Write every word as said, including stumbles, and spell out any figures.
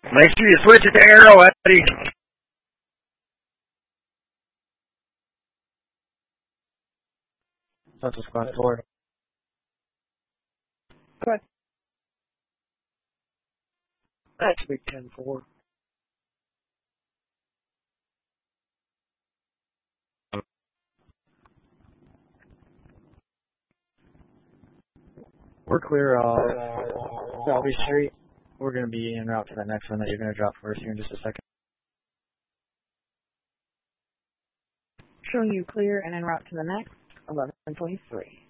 Make sure you switch it to arrow, Eddie. That's a squad four. Go ahead. That should be ten four. We're clear off Selby Street. We're going to be en route to the next one that you're going to drop for us here in just a second. Showing you clear and en route to the next, eleven twenty-three.